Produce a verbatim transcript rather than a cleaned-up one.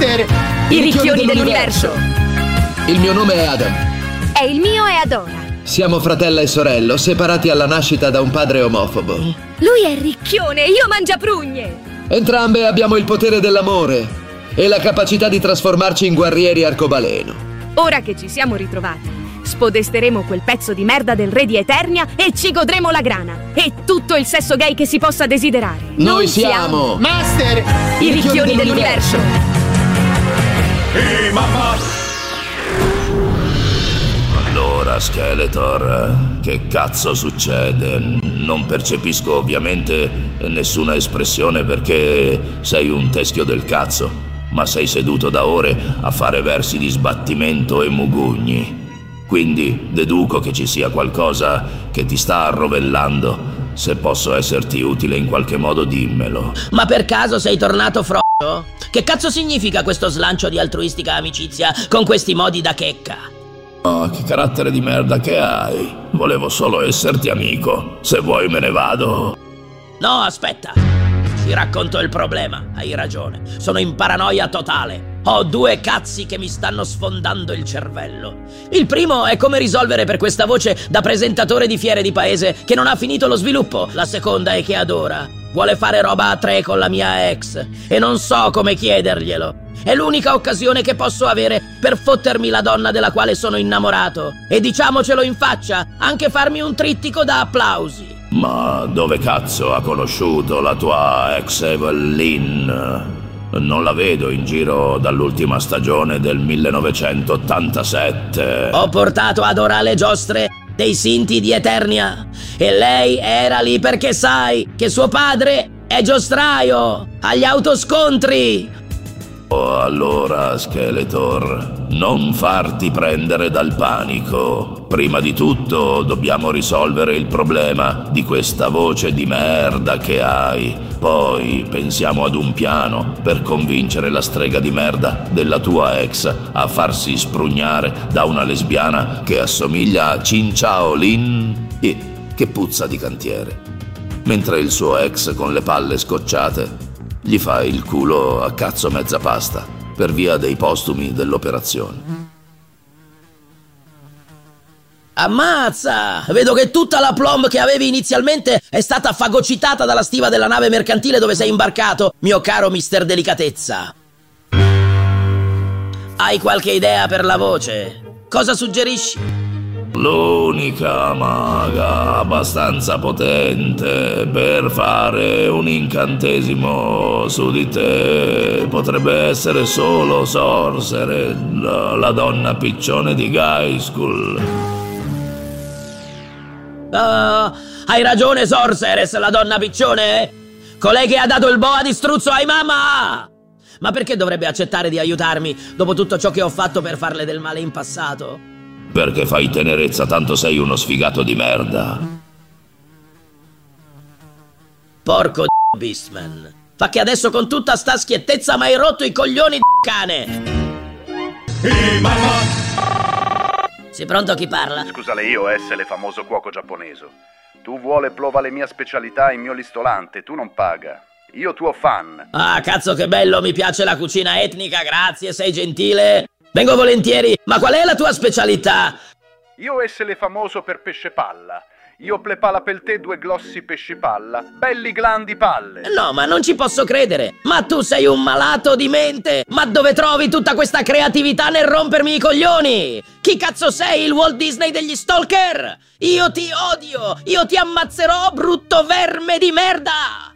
Master! I ricchioni dell'universo! Il mio nome è Adam. E il mio è Adora. Siamo fratello e sorello, separati alla nascita da un padre omofobo. Lui è ricchione, io mangiaprugne. Entrambe abbiamo il potere dell'amore e la capacità di trasformarci in guerrieri arcobaleno. Ora che ci siamo ritrovati, spodesteremo quel pezzo di merda del re di Eternia e ci godremo la grana e tutto il sesso gay che si possa desiderare. Noi, Noi siamo... Master! I ricchioni dell'universo! Ehi, mamma! Allora, Skeletor, che cazzo succede? Non percepisco ovviamente nessuna espressione perché sei un teschio del cazzo, ma sei seduto da ore a fare versi di sbattimento e mugugni. Quindi deduco che ci sia qualcosa che ti sta arrovellando. Se posso esserti utile in qualche modo, dimmelo. Ma per caso sei tornato frocio? Che cazzo significa questo slancio di altruistica amicizia con questi modi da checca? Oh, che carattere di merda che hai. Volevo solo esserti amico. Se vuoi me ne vado. No, aspetta. Ti racconto il problema. Hai ragione. Sono in paranoia totale. Ho due cazzi che mi stanno sfondando il cervello. Il primo è come risolvere per questa voce da presentatore di fiere di paese che non ha finito lo sviluppo. La seconda è che Adora vuole fare roba a tre con la mia ex e non so come chiederglielo. È l'unica occasione che posso avere per fottermi la donna della quale sono innamorato. E diciamocelo in faccia, anche farmi un trittico da applausi. Ma dove cazzo ha conosciuto la tua ex Evelyn? Non la vedo in giro dall'ultima stagione del millenovecentottantasette. Ho portato Adora le giostre dei Sinti di Eternia e lei era lì perché sai che suo padre è giostraio agli autoscontri. Oh, allora, Skeletor, non farti prendere dal panico. Prima di tutto dobbiamo risolvere il problema di questa voce di merda che hai. Poi pensiamo ad un piano per convincere la strega di merda della tua ex a farsi sprugnare da una lesbiana che assomiglia a Chin Chao Lin e che puzza di cantiere. Mentre il suo ex con le palle scocciate gli fa il culo a cazzo mezza pasta per via dei postumi dell'operazione. Ammazza! Vedo che tutta la plomb che avevi inizialmente è stata fagocitata dalla stiva della nave mercantile dove sei imbarcato, mio caro mister Delicatezza. Hai qualche idea per la voce? Cosa suggerisci? L'unica maga abbastanza potente per fare un incantesimo su di te potrebbe essere solo Sorcerer, la donna piccione di Gaiskull. Uh, hai ragione, Sorceress, la donna piccione? Colei che ha dato il boa di struzzo ai mamma! Ma perché dovrebbe accettare di aiutarmi dopo tutto ciò che ho fatto per farle del male in passato? Perché fai tenerezza, tanto sei uno sfigato di merda. Porco d***o Beastman. Fa che adesso con tutta sta schiettezza m'hai rotto i coglioni d***o cane. Ehi, mamma! Sei pronto? Chi parla? Scusa, le io essere famoso cuoco giapponese. Tu vuole plova le mie specialità in mio listolante, tu non paga. Io tuo fan. Ah, cazzo che bello, mi piace la cucina etnica, grazie, sei gentile. Vengo volentieri, ma qual è la tua specialità? Io essere famoso per pesce palla. Io prepara per te due glossi pesci palla, belli grandi palle. No, ma non ci posso credere. Ma tu sei un malato di mente. Ma dove trovi tutta questa creatività nel rompermi i coglioni? Chi cazzo sei, il Walt Disney degli stalker? Io ti odio, io ti ammazzerò, brutto verme di merda!